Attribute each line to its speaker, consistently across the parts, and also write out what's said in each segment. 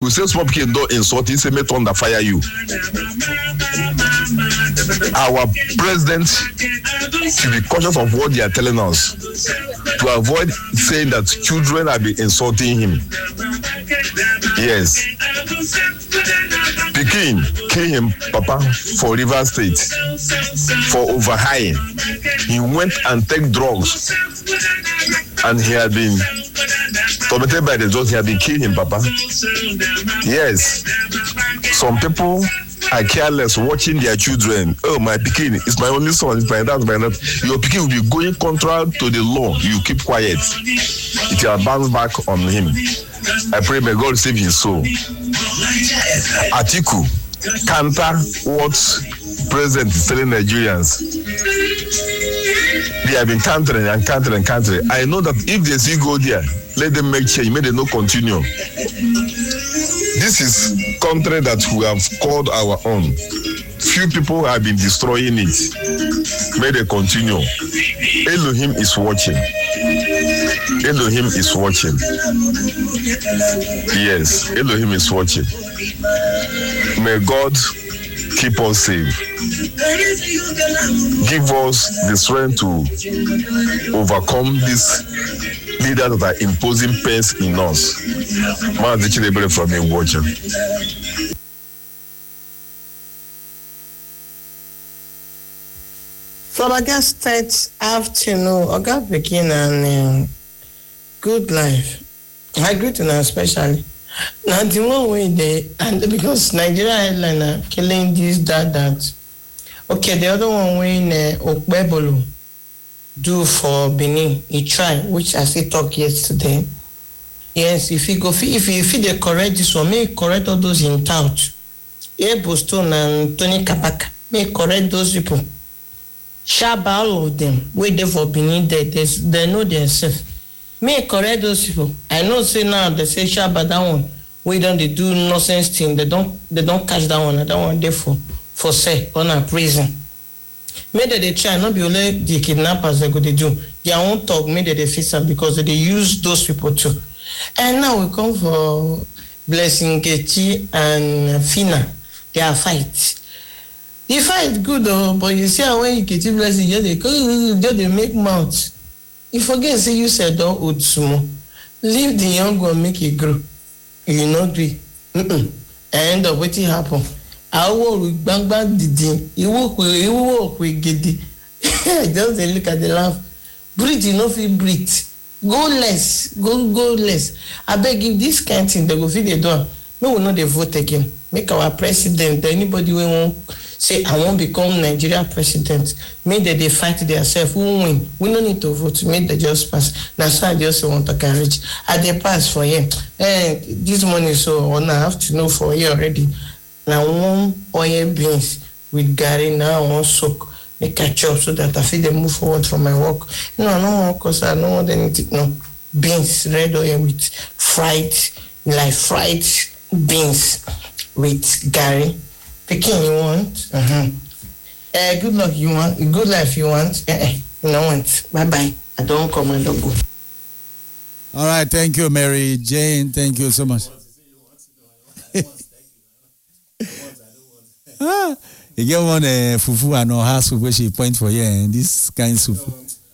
Speaker 1: We say small pikin don't insult, he say may thunder fire you. Our president should be cautious of what they are telling us to avoid saying that children have been insulting him. Yes. Pikin kill him papa for Rivers State for overhiring. He went and take drugs and he had been tormented by the drugs. He had been killing him papa. Yes. Some people are careless watching their children. Oh, my pikin is my only son. It's my dad, my dad. Your pikin will be going contrary to the law. You keep quiet. It will bounce back on him. I pray may God save his soul. Atiku, counter what president is telling Nigerians. They have been countering and countering and countering. I know that if they see go there, let them make change. May they not continue. This is country that we have called our own. Few people have been destroying it. May they continue. Elohim is watching. Elohim is watching. Yes, Elohim is watching. May God keep us safe. Give us the strength to overcome these leaders that are imposing pains in us. Man, the from a watcher.
Speaker 2: From August 3rd afternoon, August begin and good life. I greet you now especially. Now the one way they and because Nigeria airline killing this, that. Okay, the other one when Okpebolo do for Benin, he try, which I still talk yesterday. Yes, if they correct this one, may correct all those in touch. Boston and Tony Kabaka, may correct those people. Shaba all of them, wait there for Benin, they know themselves. May correct those people. I know say now they say Shaba that one. We don't they do nonsense thing. They don't catch that one. That one there for say on a prison. Maybe they try not be only the kidnappers they go they do. Their own talk maybe they face up because they use those people too. And now we come for Blessing Kechi and Fina. They are fight. The fight good though, but you see how when you get Blessing, just they make mouth. You forget say you said don't old sumo. Leave the young one make it grow. You know do it. End up what happen. I will with bang didi. You walk with giddy. Just look at the laugh. Breathe, you know feel breathe. Go less. Go less. I beg you this kind of thing they go feed the door. No will not they vote again. Make our president. Anybody will won't say I won't become Nigeria president. Make that they fight themselves. Who win? We don't need to vote. Make the just pass. That's why I just want to carriage. I they pass for him. This money so I have to know for you already. Now one oil beans with Gary now one soak. Make a chop so that I feel they move forward from my work. No, I don't want because I don't want anything. No. Beans, red oil with fried beans with Gary. Picking you want. Good luck you want. Good life you want. You don't want. Bye-bye. I don't come and don't go.
Speaker 3: All right, thank you, Mary Jane. Thank you so much. You get one fufu and no house where she point for you and this kind of soup.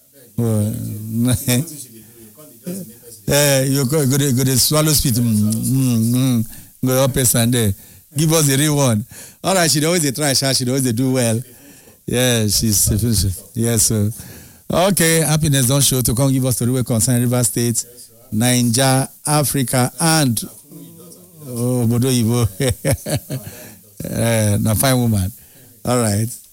Speaker 3: You go to swallow spit. Go up and there. Give us the real one. All right, she always try, she always do well. Yeah, she's yes. Okay, happiness don't show to come give us the real concern River State, Nigeria, Africa, and Bodo Ivo. Na fine woman. All right.